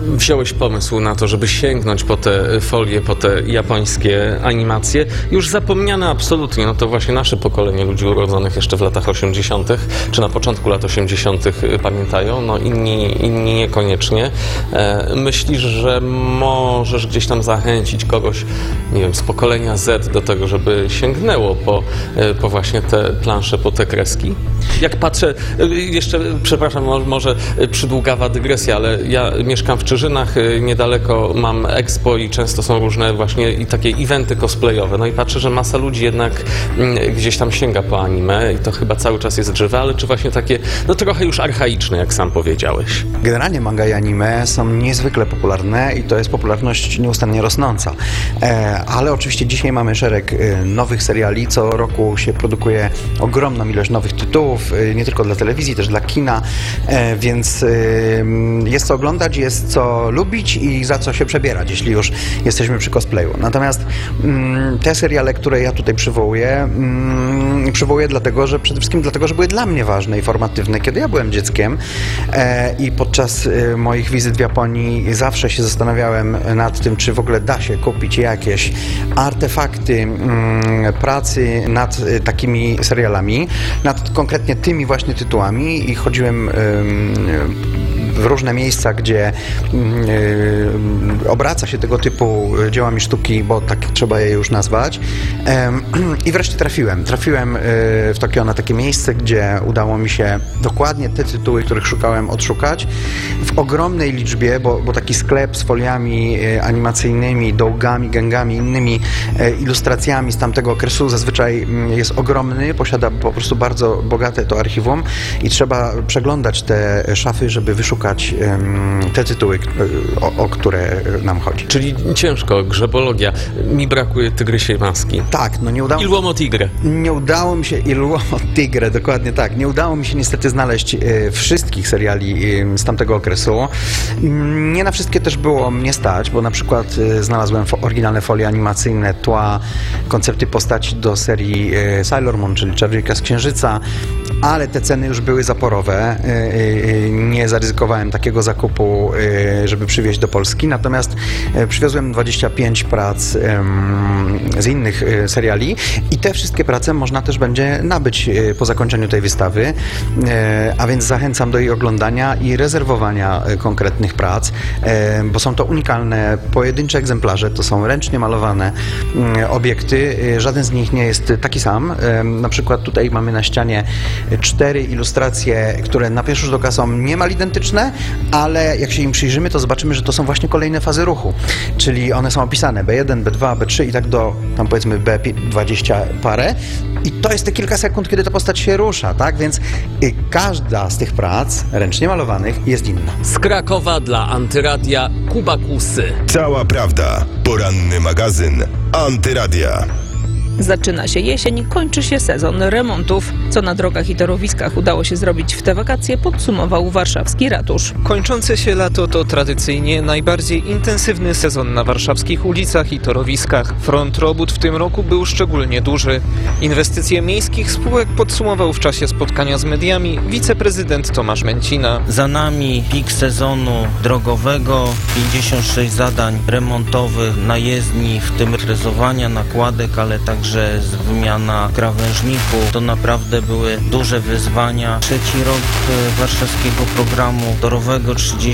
wziąłeś pomysł na to, żeby sięgnąć po te folie, po te japońskie animacje, już zapomniane absolutnie, no to właśnie nasze pokolenie ludzi urodzonych jeszcze w latach 80., czy na początku lat 80. pamiętają, no inni niekoniecznie. Myślisz, że możesz gdzieś tam zachęcić kogoś, nie wiem, z pokolenia Z do tego, żeby sięgnęło po właśnie te plansze, po te kreski? Jak patrzę, jeszcze, przepraszam, może przydługawa dygresja, ale ja mieszkam w Czyżynach, niedaleko mam Expo i często są różne właśnie i takie eventy cosplayowe. No i patrzę, że masa ludzi jednak gdzieś tam sięga po anime i to chyba cały czas jest żywe, ale czy właśnie takie, no trochę już archaiczne, jak sam powiedziałeś? Generalnie manga i anime są niezwykle popularne i to jest popularność nieustannie rosnąca. Ale oczywiście dzisiaj mamy szereg nowych seriali. Co roku się produkuje ogromną ilość nowych tytułów, nie tylko dla telewizji, też dla kina, więc jest co oglądać, jest co lubić i za co się przebierać, jeśli już jesteśmy przy cosplayu. Natomiast te seriale, które ja tutaj przywołuję przede wszystkim dlatego, że były dla mnie ważne i formatywne, kiedy ja byłem dzieckiem i podczas moich wizyt w Japonii zawsze się zastanawiałem nad tym, czy w ogóle da się kupić jakieś artefakty pracy nad takimi serialami, nad konkretnie tymi właśnie tytułami i chodziłem w różne miejsca, gdzie obraca się tego typu dziełami sztuki, bo tak trzeba je już nazwać. I wreszcie trafiłem w Tokio na takie miejsce, gdzie udało mi się dokładnie te tytuły, których szukałem, odszukać w ogromnej liczbie, bo taki sklep z foliami animacyjnymi, dołgami, gęgami, innymi ilustracjami z tamtego okresu zazwyczaj jest ogromny, posiada po prostu bardzo bogate to archiwum i trzeba przeglądać te szafy, żeby wyszukać te tytuły, o które nam chodzi. Czyli ciężko, grzebologia. Mi brakuje Tygrysiej Maski. Tak, no nie udało... Il Uomo Tigre. Nie udało mi się... Il Uomo Tigre, dokładnie tak. Nie udało mi się niestety znaleźć wszystkich seriali z tamtego okresu. Nie na wszystkie też było mnie stać, bo na przykład znalazłem oryginalne folie animacyjne, tła, koncepty postaci do serii Sailor Moon, czyli Czarownika z Księżyca, ale te ceny już były zaporowe. Nie zaryzykowałem takiego zakupu, żeby przywieźć do Polski, natomiast przywiozłem 25 prac z innych seriali i te wszystkie prace można też będzie nabyć po zakończeniu tej wystawy, a więc zachęcam do jej oglądania i rezerwowania konkretnych prac, bo są to unikalne, pojedyncze egzemplarze, to są ręcznie malowane obiekty, żaden z nich nie jest taki sam. Na przykład tutaj mamy na ścianie 4 ilustracje, które na pierwszy rzut oka są niemal identyczne, ale jak się im przyjrzymy, to zobaczymy, że to są właśnie kolejne fazy ruchu, czyli one są opisane B1, B2, B3 i tak do tam powiedzmy B20 parę i to jest te kilka sekund, kiedy ta postać się rusza, tak? Więc każda z tych prac ręcznie malowanych jest inna. Z Krakowa dla Antyradia Kuba Kusy. Cała prawda. Poranny magazyn Antyradia. Zaczyna się jesień, kończy się sezon remontów. Co na drogach i torowiskach udało się zrobić w te wakacje, podsumował warszawski ratusz. Kończące się lato to tradycyjnie najbardziej intensywny sezon na warszawskich ulicach i torowiskach. Front robót w tym roku był szczególnie duży. Inwestycje miejskich spółek podsumował w czasie spotkania z mediami wiceprezydent Tomasz Męcina. Za nami pik sezonu drogowego, 56 zadań remontowych na jezdni, w tym frezowania nakładek, ale także wymiana krawężników. To naprawdę były duże wyzwania. Trzeci rok warszawskiego programu torowego,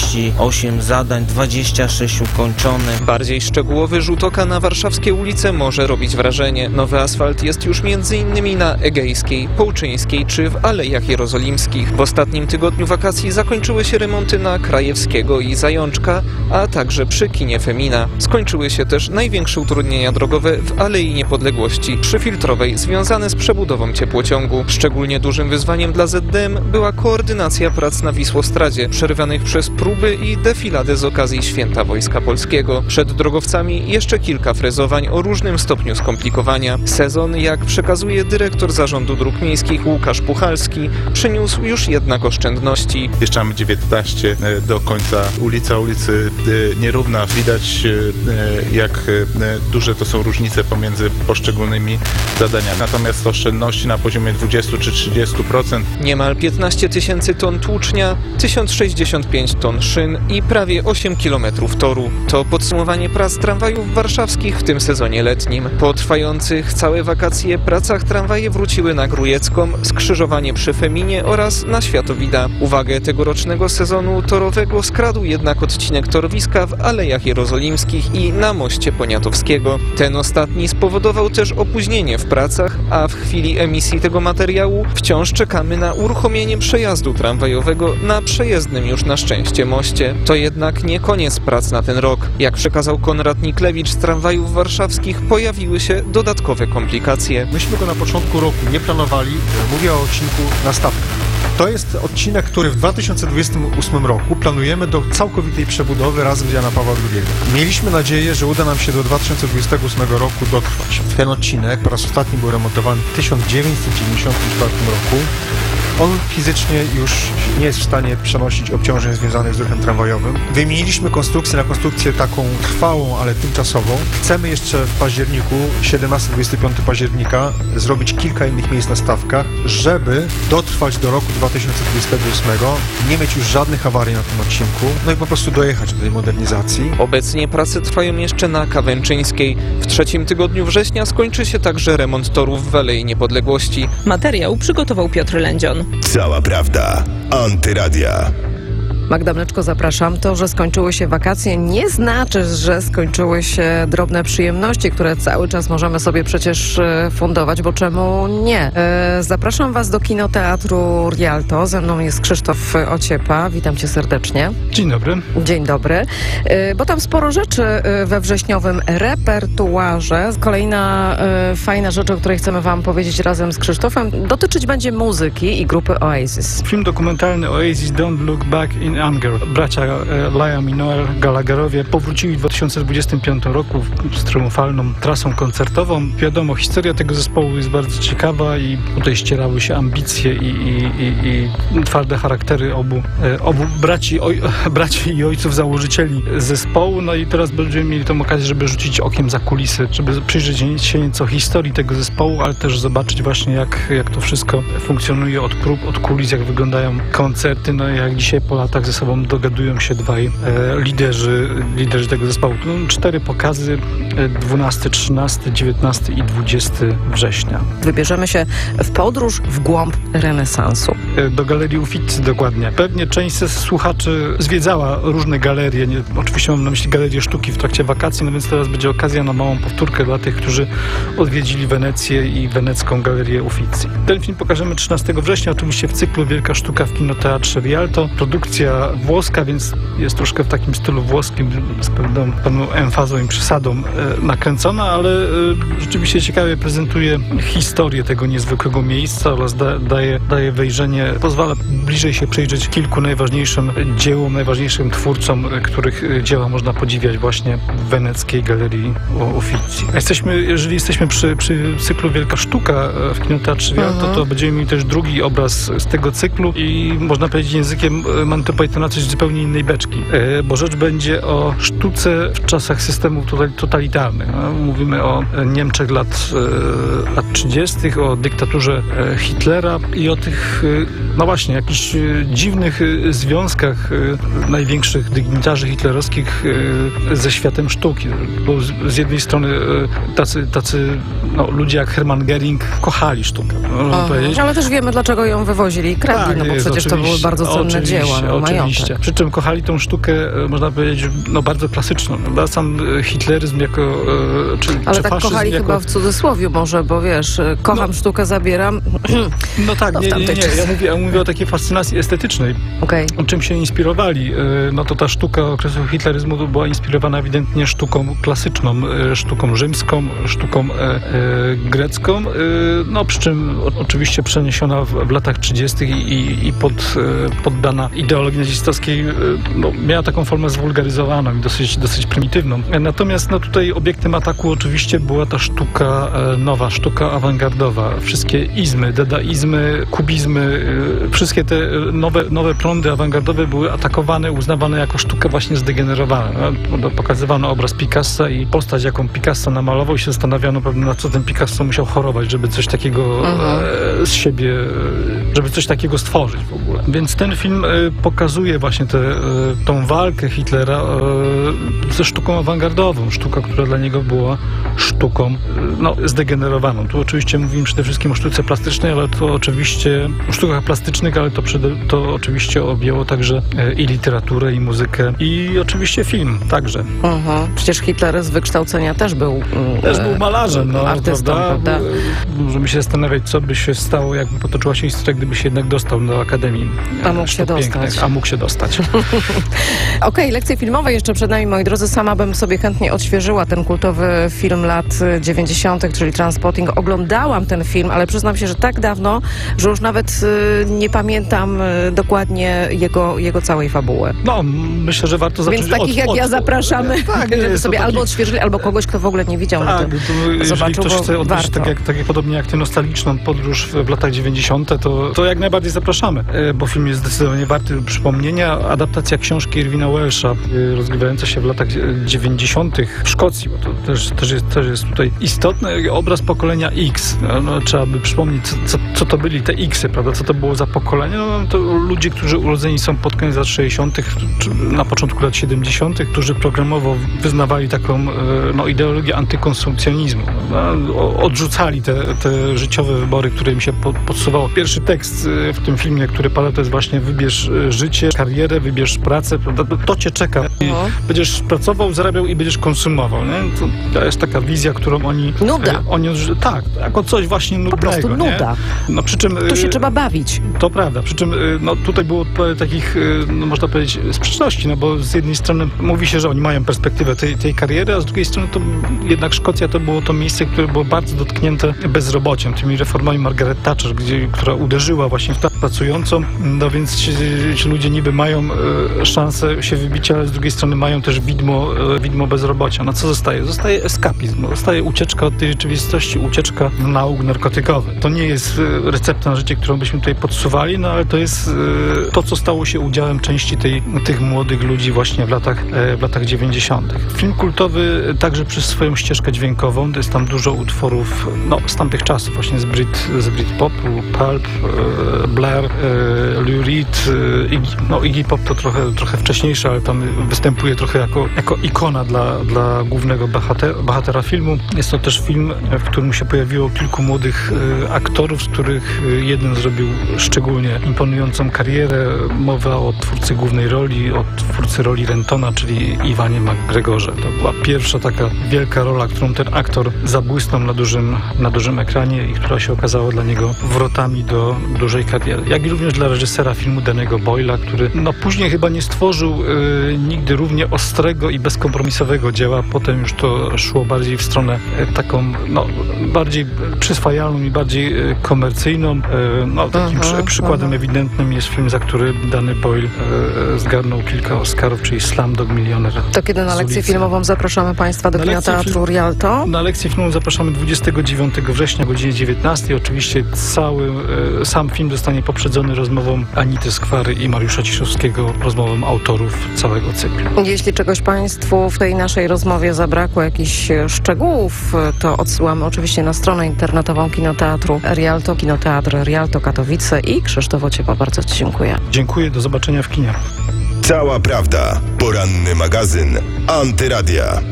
38 zadań, 26 ukończonych. Bardziej szczegółowy rzut oka na warszawskie ulice może robić wrażenie. Nowy asfalt jest już m.in. na Egejskiej, Połczyńskiej czy w Alejach Jerozolimskich. W ostatnim tygodniu wakacji zakończyły się remonty na Krajewskiego i Zajączka, a także przy kinie Femina. Skończyły się też największe utrudnienia drogowe w Alei Niepodległości przyfiltrowej związane z przebudową ciepłociągu. Szczególnie dużym wyzwaniem dla ZDM była koordynacja prac na Wisłostradzie, przerywanych przez próby i defiladę z okazji Święta Wojska Polskiego. Przed drogowcami jeszcze kilka frezowań o różnym stopniu skomplikowania. Sezon, jak przekazuje dyrektor Zarządu Dróg Miejskich Łukasz Puchalski, przyniósł już jednak oszczędności. Jeszcze mamy 19 do końca ulica ulicy nierówna. Widać, jak duże to są różnice pomiędzy poszczególnymi zadaniami. Natomiast oszczędności na poziomie 20 20 czy 30%. Niemal 15 tysięcy ton tłucznia, 1065 ton szyn i prawie 8 kilometrów toru. To podsumowanie prac tramwajów warszawskich w tym sezonie letnim. Po trwających całe wakacje pracach tramwaje wróciły na Grujecką, skrzyżowanie przy Feminie oraz na Światowida. Uwagę tegorocznego sezonu torowego skradł jednak odcinek torowiska w Alejach Jerozolimskich i na moście Poniatowskiego. Ten ostatni spowodował też opóźnienie w pracach, a w chwili emisji tego materiału wciąż czekamy na uruchomienie przejazdu tramwajowego na przejezdnym już na szczęście moście. To jednak nie koniec prac na ten rok. Jak przekazał Konrad Niklewicz z tramwajów warszawskich, pojawiły się dodatkowe komplikacje. Myśmy go na początku roku nie planowali, mówię o odcinku na stawkę. To jest odcinek, który w 2028 roku planujemy do całkowitej przebudowy razem z Jana Pawła II. Mieliśmy nadzieję, że uda nam się do 2028 roku dotrwać. Ten odcinek po raz ostatni był remontowany w 1994 roku. On fizycznie już nie jest w stanie przenosić obciążeń związanych z ruchem tramwajowym. Wymieniliśmy konstrukcję na konstrukcję taką trwałą, ale tymczasową. Chcemy jeszcze w październiku, 17-25 października, zrobić kilka innych miejsc na stawkach, żeby dotrwać do roku 2028, nie mieć już żadnych awarii na tym odcinku, no i po prostu dojechać do tej modernizacji. Obecnie prace trwają jeszcze na Kawęczyńskiej. W trzecim tygodniu września skończy się także remont torów w Alei Niepodległości. Materiał przygotował Piotr Lędzion. Cała prawda. Antyradia. Magda Mleczko, zapraszam. To, że skończyły się wakacje, nie znaczy, że skończyły się drobne przyjemności, które cały czas możemy sobie przecież fundować, bo czemu nie? Zapraszam Was do Kinoteatru Rialto. Ze mną jest Krzysztof Ociepa. Witam Cię serdecznie. Dzień dobry. Dzień dobry. Bo tam sporo rzeczy we wrześniowym repertuarze. Kolejna fajna rzecz, o której chcemy Wam powiedzieć razem z Krzysztofem, dotyczyć będzie muzyki i grupy Oasis. Film dokumentalny Oasis Don't Look Back in Anger. Bracia Liam i Noel Gallagherowie powrócili w 2025 roku z triumfalną trasą koncertową. Wiadomo, historia tego zespołu jest bardzo ciekawa i tutaj ścierały się ambicje i twarde charaktery obu braci i ojców założycieli zespołu. No i teraz będziemy mieli tą okazję, żeby rzucić okiem za kulisy, żeby przyjrzeć się nieco historii tego zespołu, ale też zobaczyć właśnie jak to wszystko funkcjonuje od prób, od kulis, jak wyglądają koncerty. No i jak dzisiaj po latach ze sobą dogadują się dwaj liderzy tego zespołu. 4 pokazy, 12, 13, 19 i 20 września. Wybierzemy się w podróż w głąb renesansu. Do Galerii Uffizi dokładnie. Pewnie część ze słuchaczy zwiedzała różne galerie, oczywiście mam na myśli galerię sztuki w trakcie wakacji, no więc teraz będzie okazja na małą powtórkę dla tych, którzy odwiedzili Wenecję i wenecką Galerię Uffizi. Ten film pokażemy 13 września, oczywiście w cyklu Wielka Sztuka w Kinoteatrze Rialto. Produkcja włoska, więc jest troszkę w takim stylu włoskim, z pewną emfazą i przesadą nakręcona, ale rzeczywiście ciekawie prezentuje historię tego niezwykłego miejsca oraz daje wejrzenie, pozwala bliżej się przyjrzeć kilku najważniejszym dziełom, najważniejszym twórcom, których dzieła można podziwiać właśnie w weneckiej Galerii Uffizi. Jeżeli jesteśmy przy cyklu Wielka Sztuka w Kinoteatrze Rialto, to będziemy mieli też drugi obraz z tego cyklu i można powiedzieć językiem Monty Pythona coś zupełnie innej beczki, bo rzecz będzie o sztuce w czasach systemów totalitarnych. Mówimy o Niemczech lat 30., o dyktaturze Hitlera i o tych, no właśnie, jakichś dziwnych związkach największych dygnitarzy hitlerowskich ze światem sztuki. Bo z jednej strony tacy ludzie jak Hermann Göring kochali sztukę, można powiedzieć. Ale też wiemy, dlaczego ją wywozili i kradli, no bo przecież to były bardzo cenne dzieła. Oczywiście. Przy czym kochali tą sztukę, można powiedzieć, bardzo klasyczną. Prawda? Sam hitleryzm jako... Ale tak kochali chyba w cudzysłowie może, bo wiesz, kocham sztukę, zabieram. No tak, nie. Ja mówię o takiej fascynacji estetycznej. Okay. Czym się inspirowali? No to ta sztuka okresu hitleryzmu była inspirowana ewidentnie sztuką klasyczną, sztuką rzymską, sztuką grecką, no przy czym oczywiście przeniesiona w latach 30. i poddana ideologii nazistowskiej miała taką formę zwulgaryzowaną i dosyć prymitywną. Natomiast tutaj obiektem ataku oczywiście była ta sztuka nowa, sztuka awangardowa. Wszystkie izmy, dadaizmy, kubizmy, wszystkie te nowe prądy awangardowe były atakowane, uznawane jako sztuka właśnie zdegenerowana. Pokazywano obraz Picassa i postać, jaką Picasso namalował, i się zastanawiano pewnie, na co ten Picasso musiał chorować, żeby coś takiego z siebie, żeby coś takiego stworzyć w ogóle. Więc ten film pokazuje właśnie tą walkę Hitlera ze sztuką awangardową. Sztuka, która dla niego była sztuką zdegenerowaną. Tu oczywiście mówimy przede wszystkim o sztuce plastycznej, ale to oczywiście o sztukach plastycznych, ale to oczywiście objęło także i literaturę, i muzykę, i oczywiście film także. Przecież Hitler z wykształcenia też był malarzem, artystą, prawda? Możemy się zastanawiać, co by się stało, jakby potoczyła się historia, gdyby się jednak dostał do Akademii. A mógł się dostać. Okej, lekcje filmowe jeszcze przed nami, moi drodzy. Sama bym sobie chętnie odświeżyła ten kultowy film lat 90., czyli Trainspotting. Oglądałam ten film, ale przyznam się, że tak dawno, że już nawet nie pamiętam dokładnie jego całej fabuły. Myślę, że warto zacząć. Więc takich jak ja zapraszamy, żeby sobie albo odświeżyli, albo kogoś, kto w ogóle nie widział, jeżeli ktoś chce odbyć podobnie jak tę nostalgiczną podróż w latach 90., to jak najbardziej zapraszamy, bo film jest zdecydowanie warty przypomnienia. Adaptacja książki Irwina Welsha, rozgrywająca się w latach 90. w Szkocji, bo to też jest tutaj istotny obraz pokolenia X. Trzeba by przypomnieć, co to byli te X-y, prawda? Co to było za pokolenie? To ludzie, którzy urodzeni są pod koniec lat 60., czy na początku lat 70., którzy programowo wyznawali taką ideologię antykonsumpcjonizmu. Odrzucali te życiowe wybory, które im się podsuwało. Pierwszy tekst w tym filmie, który pada, to jest właśnie: wybierz życie, karierę, wybierz pracę, prawda? To cię czeka. I będziesz pracował, zarabiał i będziesz konsumował. Nie? To jest taka wizja, którą oni... Nuda. Tak, jako coś właśnie nudnego. Po prostu nuda. Przy czym, tu się trzeba bawić. To prawda. Przy czym tutaj było takich, można powiedzieć, sprzeczności, bo z jednej strony mówi się, że oni mają perspektywę tej kariery, a z drugiej strony to jednak Szkocja to było to miejsce, które było bardzo dotknięte bezrobociem, tymi reformami Margaret Thatcher, która uderzyła właśnie w klasę pracującą, więc ci ludzie niby mają szansę się wybić, ale z drugiej strony mają też widmo bezrobocia. Co zostaje? Zostaje eskapizm, zostaje ucieczka od tej rzeczywistości, ucieczka nauk narkotykowych. To nie jest recepta na życie, którą byśmy tutaj podsuwali, ale to jest to, co stało się udziałem części tych młodych ludzi właśnie w latach 90. Film kultowy także przez swoją ścieżkę dźwiękową, to jest tam dużo utworów z tamtych czasów, właśnie z Britpopu, Pulp, Blair, Lou Reed, Iggy Pop to trochę wcześniejsze, ale tam występuje trochę jako ikona dla głównego bohatera filmu. Jest to też film, w którym się pojawiło kilku młodych aktorów, z których jeden zrobił szczególnie imponującą karierę. Mowa o twórcy głównej roli, o twórcy roli Rentona, czyli Iwanie McGregorze. To była pierwsza taka wielka rola, którą ten aktor zabłysnął na dużym ekranie i która się okazała dla niego wrotami do dużej kariery. Jak i również dla reżysera filmu Danny'ego Boyla, który później chyba nie stworzył nigdy równie ostrego i bezkompromisowego dzieła. Potem już to szło bardziej w stronę taką bardziej przyswajalną i bardziej komercyjną. Takim przykładem ewidentnym jest film, za który Danny Boyle zgarnął kilka Oscarów, czyli Slumdog Millionaire. To kiedy na lekcję filmową zapraszamy Państwa do Kinoteatru Rialto? Na lekcję filmową zapraszamy 29 września o godzinie 19. Oczywiście sam film zostanie poprzedzony rozmową Anity Skwary i Mariusza Ciszowskiego, rozmową autorów całego cyklu. Jeśli czegoś Państwu w tej naszej rozmowie zabrakło, jakichś szczegółów, to odsyłamy oczywiście na stronę internetową Kinoteatru Rialto, Kinoteatr Rialto Katowice i Krzysztof Ociepa. Bardzo Ci dziękuję. Dziękuję, do zobaczenia w kinie. Cała prawda. Poranny magazyn Antyradia.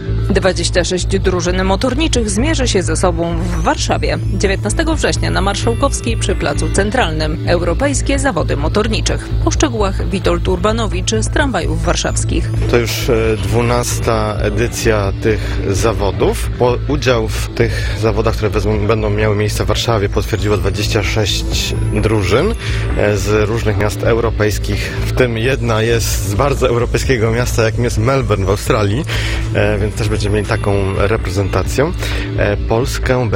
26 drużyn motorniczych zmierzy się ze sobą w Warszawie. 19 września na Marszałkowskiej przy Placu Centralnym. Europejskie zawody motorniczych. O szczegółach Witold Urbanowicz z Tramwajów Warszawskich. To już 12. edycja tych zawodów. Udział w tych zawodach, które będą miały miejsce w Warszawie, potwierdziło 26 drużyn z różnych miast europejskich. W tym jedna jest z bardzo europejskiego miasta, jakim jest Melbourne w Australii, więc też będzie będziemy mieli taką reprezentację. Polskę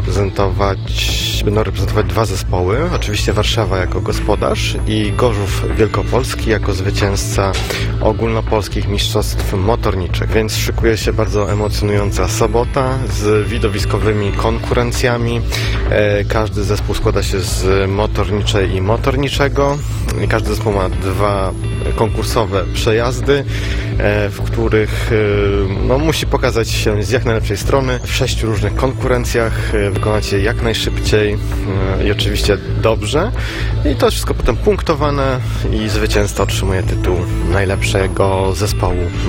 będą reprezentować dwa zespoły. Oczywiście Warszawa jako gospodarz i Gorzów Wielkopolski jako zwycięzca ogólnopolskich mistrzostw motorniczych. Więc szykuje się bardzo emocjonująca sobota z widowiskowymi konkurencjami. Każdy zespół składa się z motorniczej i motorniczego. Każdy zespół ma dwa konkursowe przejazdy, w których musi pokazać się z jak najlepszej strony w 6 różnych konkurencjach, wykonać je jak najszybciej i oczywiście dobrze. I to wszystko potem punktowane i zwycięzca otrzymuje tytuł najlepszego zespołu